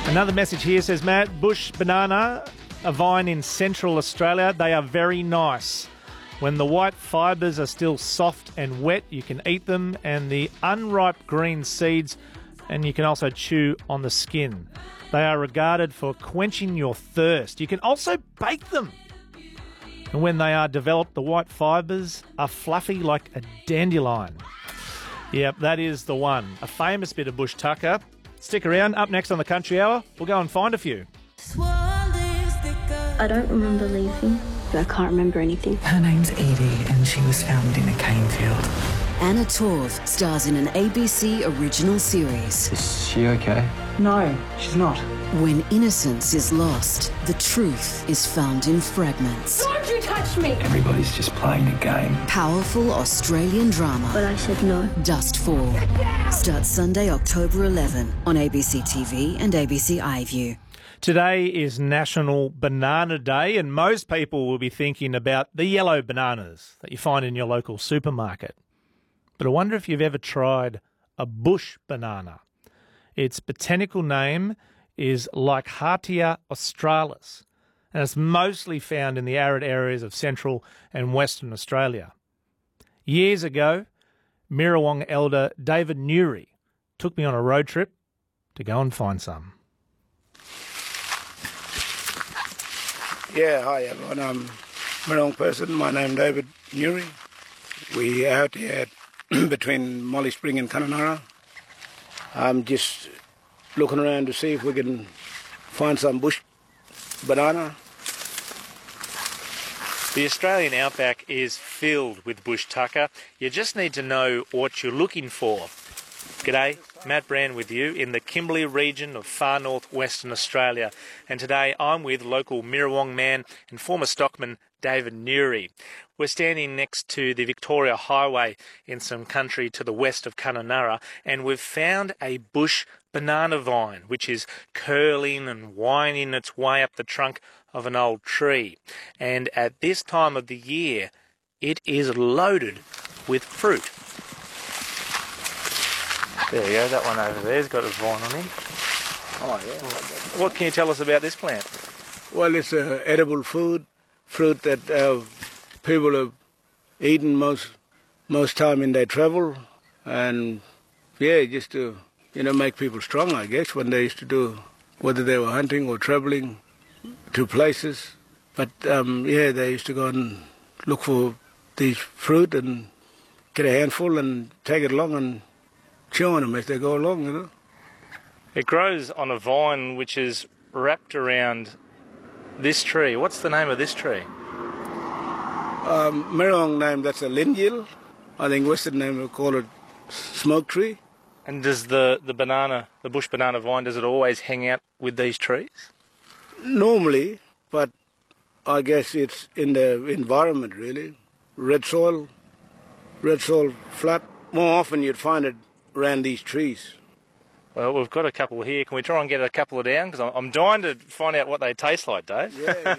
Another message here says, Matt, bush banana, a vine in central Australia, they are very nice. When the white fibres are still soft and wet, you can eat them, and the unripe green seeds, and you can also chew on the skin. They are regarded for quenching your thirst. You can also bake them. And when they are developed, the white fibres are fluffy like a dandelion. Yep, that is the one. A famous bit of bush tucker. Stick around. Up next on the Country Hour, we'll go and find a few. I don't remember leaving. I can't remember anything. Her name's Edie, and she was found in a cane field. Anna Torv stars in an ABC original series. Is she okay? No, she's not. When innocence is lost, the truth is found in fragments. Don't you touch me! Everybody's just playing a game. Powerful Australian drama. But I said no. Dustfall. Starts Sunday, October 11 on ABC TV and ABC iView. Today is National Banana Day, and most people will be thinking about the yellow bananas that you find in your local supermarket. But I wonder if you've ever tried a bush banana. Its botanical name is Lycatia australis, and it's mostly found in the arid areas of central and western Australia. Years ago, Mirrawong elder David Newry took me on a road trip to go and find some. Yeah, hi everyone. I'm Mirrawong person. My name's David Newry. We out here between Molly Spring and Kununurra. I'm just looking around to see if we can find some bush banana. The Australian outback is filled with bush tucker. You just need to know what you're looking for. G'day, Matt Brand with you in the Kimberley region of far north Western Australia. And today I'm with local Mirrawong man and former stockman David Newry. We're standing next to the Victoria Highway in some country to the west of Kununurra, and we've found a bush banana vine which is curling and winding its way up the trunk of an old tree. And at this time of the year, it is loaded with fruit. There you go, that one over there's got a vine on him. Oh, yeah. What can you tell us about this plant? Well, it's an edible fruit that people have eaten most time in their travel, and yeah, just to make people strong, I guess, when they used to do, whether they were hunting or traveling to places. But yeah, they used to go and look for these fruit and get a handful and take it along and chew on them as they go along, It grows on a vine which is wrapped around this tree. What's the name of this tree? Mirrawong name, that's a lingill. I think Western name will call it smoke tree. And does the bush banana vine, does it always hang out with these trees? Normally, but I guess it's in the environment really. Red soil flat. More often you'd find it around these trees. Well, we've got a couple here. Can we try and get a couple down? Because I'm dying to find out what they taste like, Dave. Yeah,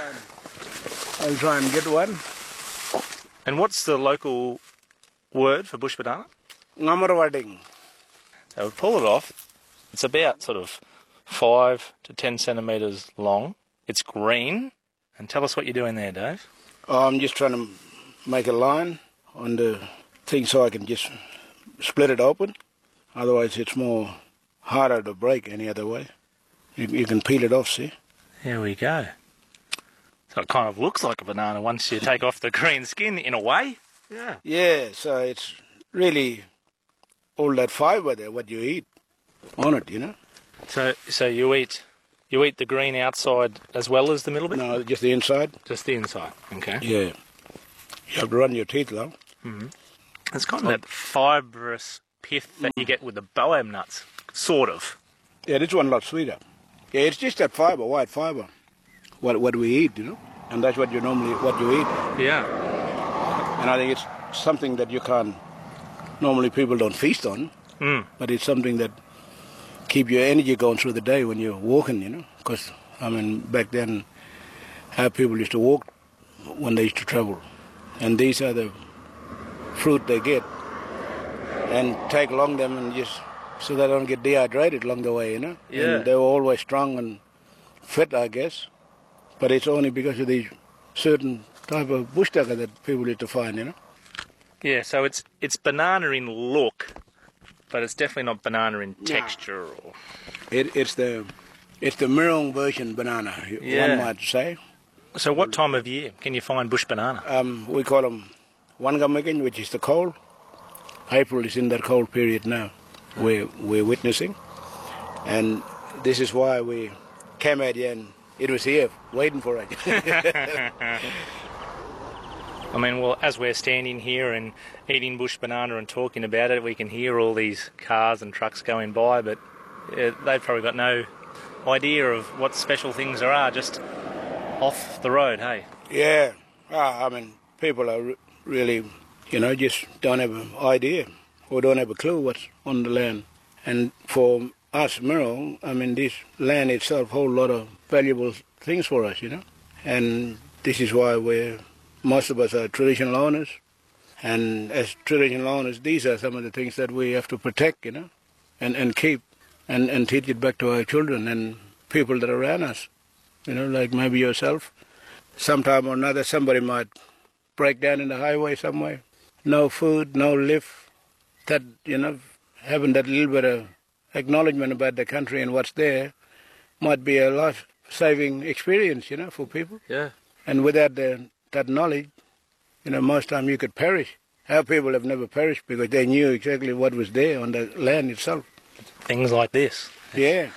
I'll try and get one. And what's the local word for bush banana? Ngamarawarding. So we pull it off. It's about sort of 5 to 10 centimetres long. It's green. And tell us what you're doing there, Dave. I'm just trying to make a line on the thing so I can just split it open. Otherwise it's more harder to break any other way. You can peel it off, see? There we go. So it kind of looks like a banana once you take off the green skin, in a way. Yeah. Yeah, so it's really all that fibre there, what you eat on it, So you eat the green outside as well as the middle bit? No, just the inside. Just the inside, okay. Yeah. You have to run your teeth long. Mm-hmm. It's got that fibrous pith that you get with the boab nuts, sort of. Yeah, this one a lot sweeter. Yeah, it's just that fibre, white fibre, what we eat, and that's what you eat. Yeah. And I think it's something that you can't, normally people don't feast on, but it's something that keep your energy going through the day when you're walking, because, back then, how people used to walk when they used to travel. And these are the fruit they get and take along them and just so they don't get dehydrated along the way, you know. Yeah. And they're always strong and fit, I guess. But it's only because of these certain type of bush tucker that people need to find, you know. Yeah, so it's banana in look, but it's definitely not banana in texture. Or... It's the Mirong version banana, one might say. So what time of year can you find bush banana? We call them Wangamakin, which is the cold. April is in that cold period now we're witnessing. And this is why we came out here and it was here waiting for us. I mean, well, as we're standing here and eating bush banana and talking about it, we can hear all these cars and trucks going by, but they've probably got no idea of what special things there are just off the road, hey? Yeah. I mean, people are really, you know, just don't have an idea or don't have a clue what's on the land. And for us, Mirong, I mean, this land itself holds a lot of valuable things for us, you know. And this is why most of us are traditional owners. And as traditional owners, these are some of the things that we have to protect, you know, and keep and teach it back to our children and people that are around us, you know, like maybe yourself. Sometime or another, somebody might break down in the highway somewhere. No food, no lift. That, you know, having that little bit of acknowledgement about the country and what's there might be a life-saving experience, you know, for people. Yeah. And without that knowledge, you know, most time you could perish. Our people have never perished because they knew exactly what was there on the land itself. Things like this. Yeah.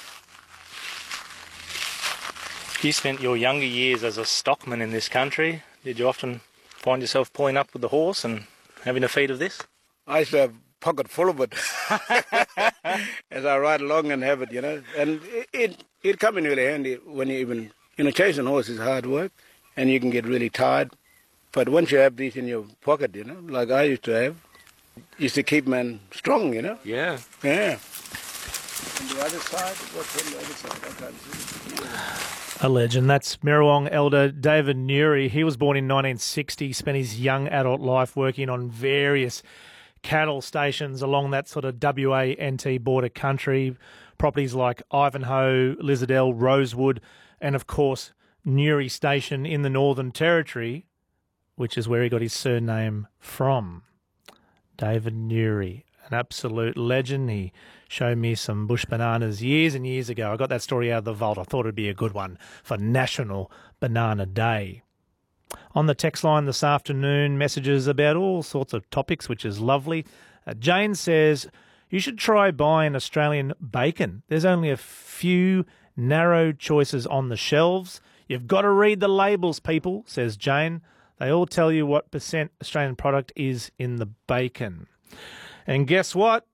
You spent your younger years as a stockman in this country. Did you often find yourself pulling up with the horse and having a feed of this? I used to have a pocket full of it as I ride along and have it, you know. And it come in really handy when you even, you know, chasing horses is hard work and you can get really tired. But once you have these in your pocket, you know, like I used to have, used to keep man strong, you know. Yeah. Yeah. On the other side, what's on the other side? I can't see. A legend. That's Mirrawong elder David Newry. He was born in 1960, spent his young adult life working on various cattle stations along that sort of WA-NT border country, properties like Ivanhoe, Lizardelle, Rosewood, and of course Newry Station in the Northern Territory, which is where he got his surname from. David Newry, an absolute legend. He showed me some bush bananas years and years ago. I got that story out of the vault. I thought it'd be a good one for National Banana Day. On the text line this afternoon, messages about all sorts of topics, which is lovely. Jane says, you should try buying Australian bacon. There's only a few narrow choices on the shelves. You've got to read the labels, people, says Jane. They all tell you what % Australian product is in the bacon. And guess what?